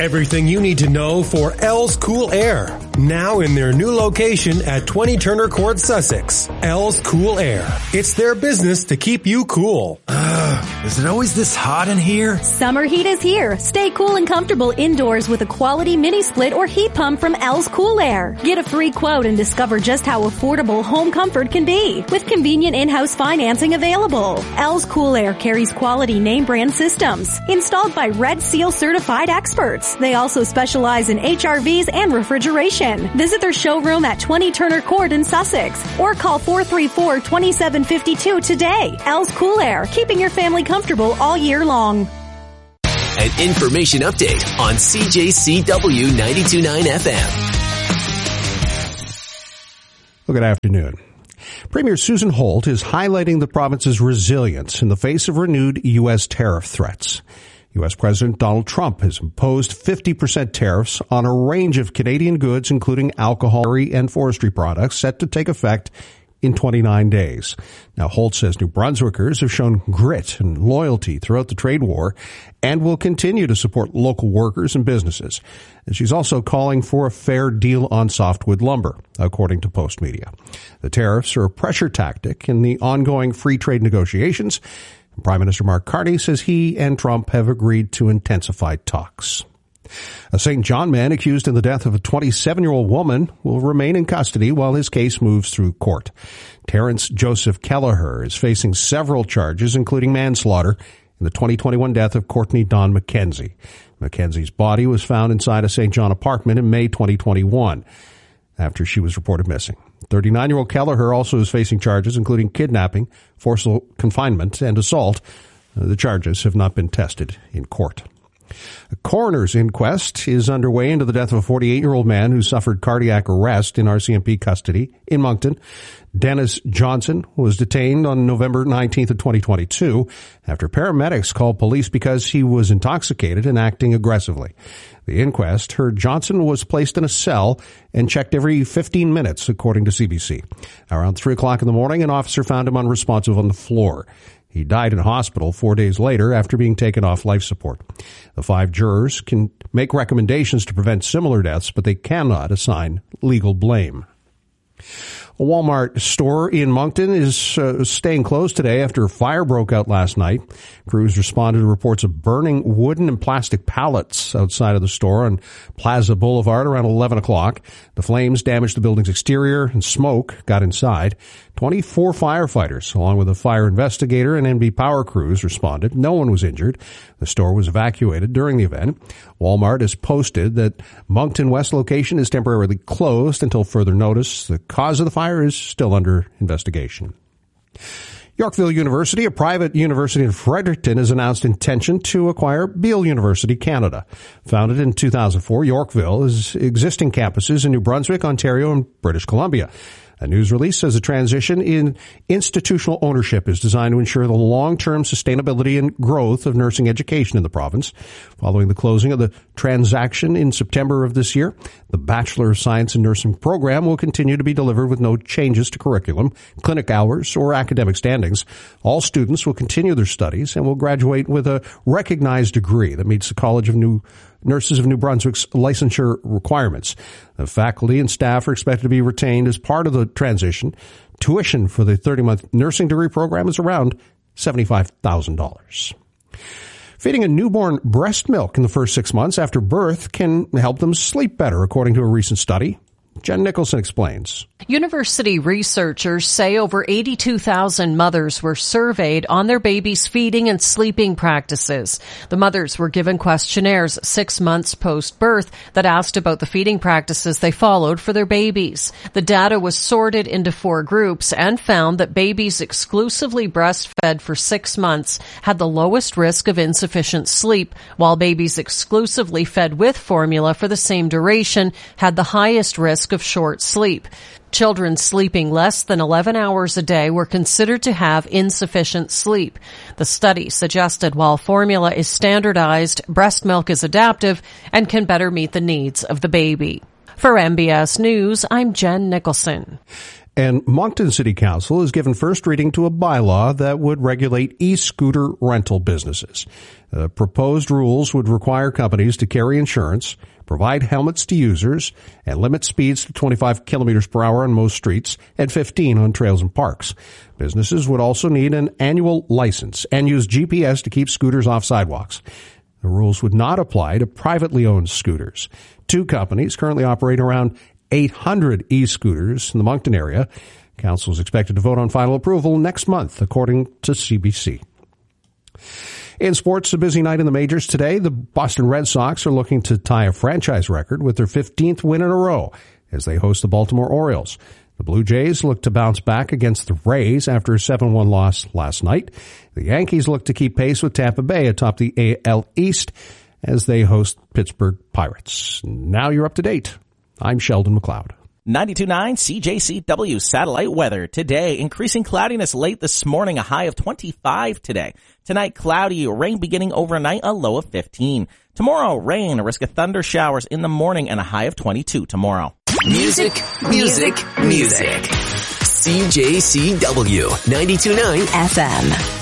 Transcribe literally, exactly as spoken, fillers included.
Everything you need to know for L's Cool Air. Now in their new location at twenty Turner Court, Sussex. L's Cool Air. It's their business to keep you cool. Ugh, is it always this hot in here? Summer heat is here. Stay cool and comfortable indoors with a quality mini split or heat pump from L's Cool Air. Get a free quote and discover just how affordable home comfort can be with convenient in-house financing available. L's Cool Air carries quality name brand systems installed by Red Seal certified experts. They also specialize in H R Vs and refrigeration. Visit their showroom at twenty Turner Court in Sussex or call four three four, two seven five two today. L's Cool Air, keeping your family comfortable all year long. An information update on C J C W ninety-two point nine F M. Well, good afternoon. Premier Susan Holt is highlighting the province's resilience in the face of renewed U S tariff threats. U S President Donald Trump has imposed fifty percent tariffs on a range of Canadian goods, including alcohol and forestry products, set to take effect in twenty-nine days. Now, Holt says New Brunswickers have shown grit and loyalty throughout the trade war and will continue to support local workers and businesses. And she's also calling for a fair deal on softwood lumber, according to Post Media. The tariffs are a pressure tactic in the ongoing free trade negotiations. Prime Minister Mark Carney says he and Trump have agreed to intensify talks. A Saint John man accused in the death of a twenty-seven-year-old woman will remain in custody while his case moves through court. Terrence Joseph Kelleher is facing several charges, including manslaughter, in the twenty twenty-one death of Courtney Dawn McKenzie. McKenzie's body was found inside a Saint John apartment in May twenty twenty-one after she was reported missing. thirty-nine-year-old Kelleher also is facing charges, including kidnapping, forcible confinement, and assault. The charges have not been tested in court. A coroner's inquest is underway into the death of a forty-eight-year-old man who suffered cardiac arrest in R C M P custody in Moncton. Dennis Johnson was detained on November nineteenth of twenty twenty-two after paramedics called police because he was intoxicated and acting aggressively. The inquest heard Johnson was placed in a cell and checked every fifteen minutes, according to C B C. Around three o'clock in the morning, an officer found him unresponsive on the floor. He died in hospital four days later after being taken off life support. The five jurors can make recommendations to prevent similar deaths, but they cannot assign legal blame. A Walmart store in Moncton is uh, staying closed today after a fire broke out last night. Crews responded to reports of burning wooden and plastic pallets outside of the store on Plaza Boulevard around eleven o'clock. The flames damaged the building's exterior and smoke got inside. twenty-four firefighters, along with a fire investigator and N B Power crews, responded. No one was injured. The store was evacuated during the event. Walmart has posted that Moncton West location is temporarily closed until further notice. The cause of the fire is still under investigation. Yorkville University, a private university in Fredericton, has announced intention to acquire Beale University Canada. Founded in two thousand four, Yorkville has existing campuses in New Brunswick, Ontario, and British Columbia. A news release says the transition in institutional ownership is designed to ensure the long-term sustainability and growth of nursing education in the province. Following the closing of the transaction in September of this year, the Bachelor of Science in Nursing program will continue to be delivered with no changes to curriculum, clinic hours, or academic standings. All students will continue their studies and will graduate with a recognized degree that meets the College of New Nurses of New Brunswick's licensure requirements. The faculty and staff are expected to be retained as part of the transition. Tuition for the thirty-month nursing degree program is around seventy-five thousand dollars. Feeding a newborn breast milk in the first six months after birth can help them sleep better, according to a recent study. Jen Nicholson explains. University researchers say over eighty-two thousand mothers were surveyed on their babies' feeding and sleeping practices. The mothers were given questionnaires six months post-birth that asked about the feeding practices they followed for their babies. The data was sorted into four groups and found that babies exclusively breastfed for six months had the lowest risk of insufficient sleep, while babies exclusively fed with formula for the same duration had the highest risk of short sleep. Children sleeping less than eleven hours a day were considered to have insufficient sleep. The study suggested while formula is standardized, breast milk is adaptive and can better meet the needs of the baby. For M B S News, I'm Jen Nicholson. And Moncton City Council has given first reading to a bylaw that would regulate e-scooter rental businesses. The proposed rules would require companies to carry insurance, provide helmets to users, and limit speeds to twenty-five kilometers per hour on most streets and fifteen on trails and parks. Businesses would also need an annual license and use G P S to keep scooters off sidewalks. The rules would not apply to privately owned scooters. Two companies currently operate around eight hundred e-scooters in the Moncton area. Council is expected to vote on final approval next month, according to C B C. In sports, a busy night in the majors today. The Boston Red Sox are looking to tie a franchise record with their fifteenth win in a row as they host the Baltimore Orioles. The Blue Jays look to bounce back against the Rays after a seven one loss last night. The Yankees look to keep pace with Tampa Bay atop the A L East as they host Pittsburgh Pirates. Now you're up to date. I'm Sheldon McLeod. ninety-two point nine C J C W satellite weather. Today, increasing cloudiness late this morning, a high of twenty-five today. Tonight, cloudy, rain beginning overnight, a low of fifteen. Tomorrow, rain, a risk of thunder showers in the morning, and a high of twenty-two tomorrow. Music, music, music. C J C W ninety-two point nine F M.